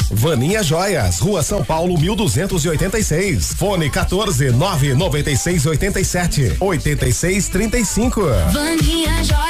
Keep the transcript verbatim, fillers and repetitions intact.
Vaninha Joias, Rua São Paulo, mil duzentos e oitenta e seis. Fone quatorze, nove noventa e seis, oitenta e sete, oitenta e seis, trinta e cinco. Vaninha Joias.